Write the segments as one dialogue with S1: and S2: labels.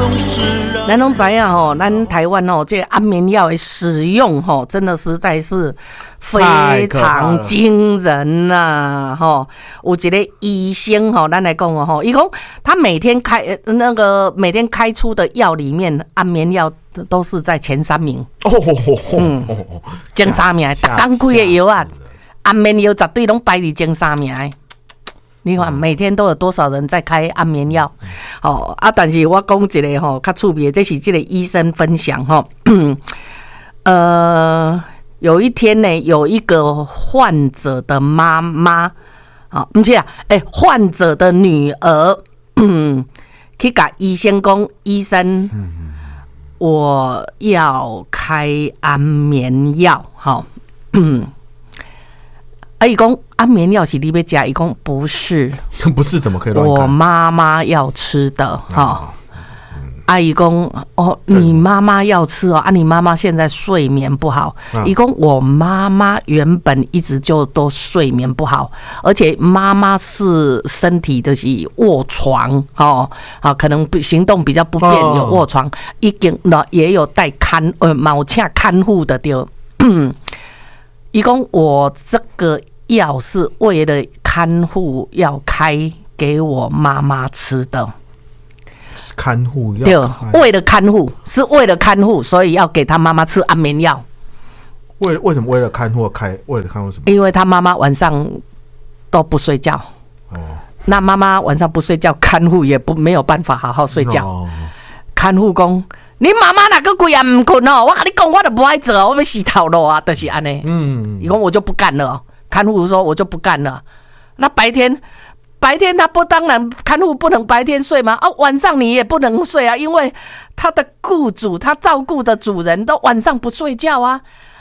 S1: 咱拢知影吼，咱台湾吼，这安眠药的使用吼，真的实在是非常惊人呐吼。有一个医生吼，咱来讲哦吼，伊讲他每天开出的药里面，安眠药都是在前3名。前3名，逐工开的药啊，安眠药绝对拢排伫前3名的。你看每天都有多少人在开安眠药？但是我讲一个吼，较趣味的，这是这个医生分享吼。有一天呢，有一个患者的妈妈，不是啊，患者的女儿，去甲医生讲，医生，我要开安眠药，伊讲安眠药是你要吃，伊讲不是，
S2: 不是怎么可以乱
S1: 我妈妈要吃的阿姨讲你妈妈要吃你妈妈现在睡眠不好。伊讲我妈妈原本一直就都睡眠不好，而且妈妈是身体的是卧床可能行动比较不便，有卧床，已经也有带毛请看护的对。伊讲我这个药是为了看护要开给我妈妈吃的。
S2: 看护药
S1: 对，为了看护，是为了看护，所以要给他妈妈吃安眠药。
S2: 为什么为了看护开？为了看护什么？
S1: 因为他妈妈晚上都不睡觉。那妈妈晚上不睡觉，看护也没有办法好好睡觉。看护讲，你妈妈哪个鬼啊不困我跟你讲，我都不爱做，我要洗头了啊，就是安尼。伊讲我就不干了。看护说我就不干了。那白天他当然看护不能白天睡吗？晚上你也不能睡啊，因为他的雇主，他照顾的主人都晚上不睡觉啊。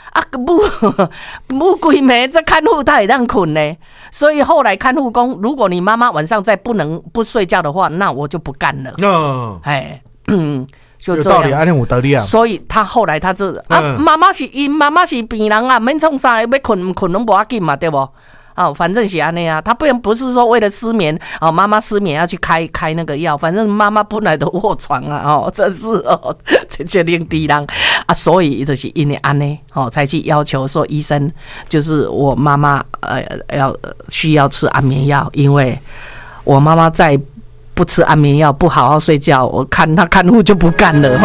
S1: 不规暝这看护他也让困呢。所以后来看护讲，如果你妈妈晚上再不睡觉的话，那我就不干了。就这样，
S2: 有道理啊。
S1: 所以他后来他就妈妈是病人啊，免创啥，要困拢无要紧嘛，对不？反正是安尼啊，他不是说为了失眠妈妈失眠要去开那个药，反正妈妈本来都卧床啊这是这令敌人所以就是因为安尼才去要求说医生，就是我妈妈需要吃安眠药，因为我妈妈在不吃安眠药不好好睡觉，我看他看护就不干了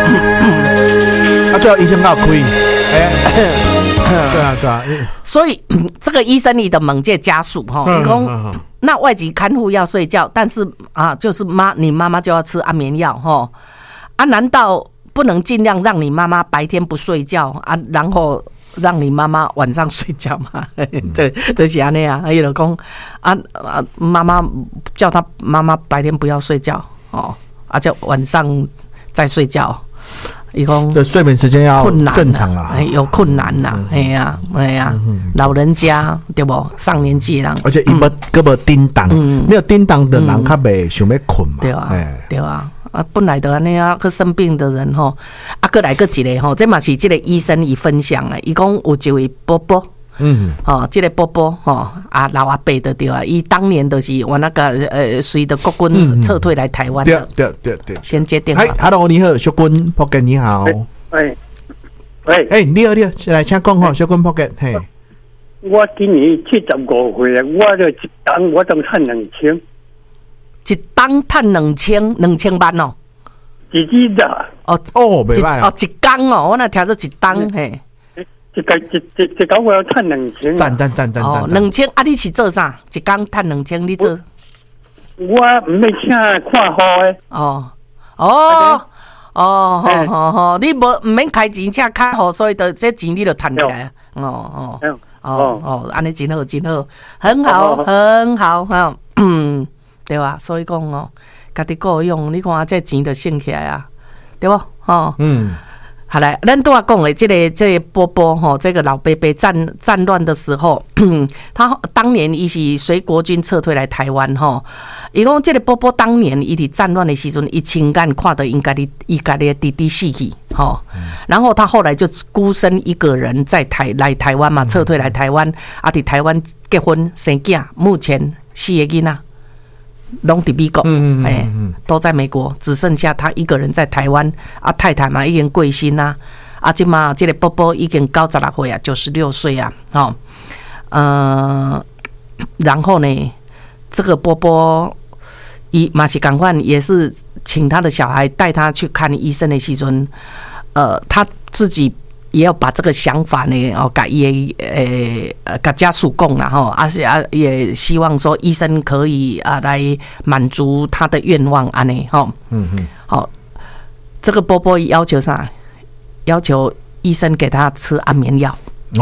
S2: 最后医生告亏对啊，
S1: 所以这个医生里的猛介家属你说那外籍看护要睡觉，但是就是你妈妈就要吃安眠药难道不能尽量让你妈妈白天不睡觉然后让你妈妈晚上睡觉吗？对，就是安尼啊。伊就讲妈妈叫他妈妈白天不要睡觉叫晚上再睡觉。伊讲
S2: 的睡眠时间要正常啦，
S1: 有困难啦，老人家对不？上年纪人，
S2: 而且伊无叮当，没有叮当的人，较袂想要困嘛。
S1: 对啊。本来就安尼去生病的人再来个一个这嘛是这个医生伊分享的，伊讲有一位伯伯。这个伯伯老阿伯的对啊，伊当年就是我那个随着国军撤退来台湾的。
S2: 对，
S1: 先接电话。
S2: Hello， 你好，小军伯哥你好。你好，来请讲小军伯哥。
S3: 我今年75岁我就一当我当赚2000。
S1: 一当赚2000万哦，
S3: 自己的
S2: 袂歹
S1: 一工我那听做一当嘿，
S3: 一工我要赚2000。
S2: 赞
S1: ！2000你是做啥？一工赚2000，你做？
S3: 我唔要请看护的。
S1: 你唔免开钱请看护，所以这钱你就赚起来。安尼真好，很好。对吧？所以讲家己够用，你看这钱就省起来啊，对不？好来，咱都要讲的这个波波这个老伯伯战乱的时候，他当年伊是随国军撤退来台湾伊讲这个波波当年伊伫战乱的时阵，伊亲眼看到伊家的弟弟死去然后他后来就孤身一个人来台湾嘛，撤退来台湾伫台湾结婚生囝，目前4个囡仔。 拢伫美国，都在美国，只剩下他一个人在台湾。啊，太太嘛已经过身啦，啊，即嘛这个波波已经96岁啊，96岁啊，然后呢，这个波波伊嘛是同款，也是请他的小孩带他去看医生的时阵，他自己也要把这个想法呢，甲伊甲家属讲啦吼，也希望说医生可以来满足他的愿望安尼吼，好，这个波波要求啥？要求医生给他吃安眠药。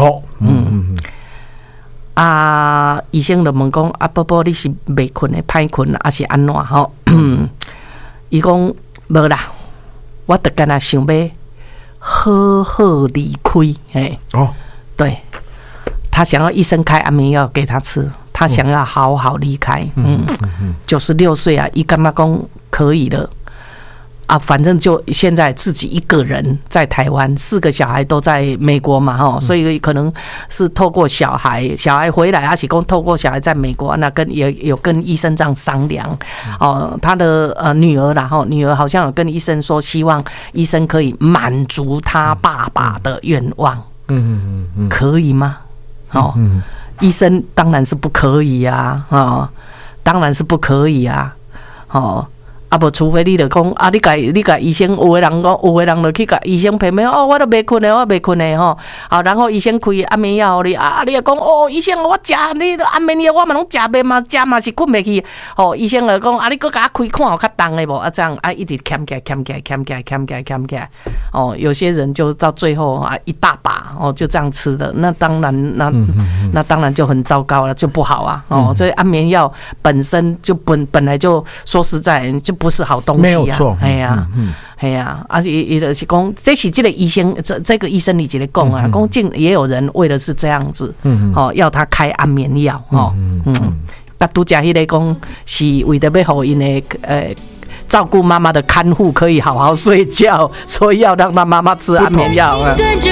S1: 医生就问讲波波你是袂困的、歹困还是安怎吼？伊讲无啦，我得干那想要好好离开。对，他想要医生开安眠药给他吃，他想要好好离开。96岁啊，伊干嘛讲可以了？反正就现在自己一个人在台湾，4个小孩都在美国嘛，所以可能是透过小孩回来，还是讲透过小孩在美国，那也有跟医生这样商量。他的女儿啦，女儿好像有跟医生说，希望医生可以满足他爸爸的愿望。可以吗？医生当然是不可以啊，当然是不可以啊，无除非你就讲你甲医生，有的人就去甲医生骗骗我都袂困的，我袂困的吼。然后医生开安眠药你你也讲医生我食你安眠药我嘛拢食袂嘛，食嘛是困袂去。医生就讲你搁甲我开看有较重的无？这样一直欠起来。有些人就到最后一大把就这样吃的，那当然那当然就很糟糕了，就不好啊。所以安眠药本身就本来就说实在就不是好东西啊，没有错，而且也就是讲，这是这个医生，这个医生你直接讲啊，讲竟也有人为的是这样子，要他开安眠药，拄则迄个讲是为了要让因的照顾妈妈的看护可以好好睡觉，所以要让他妈妈吃安眠药啊。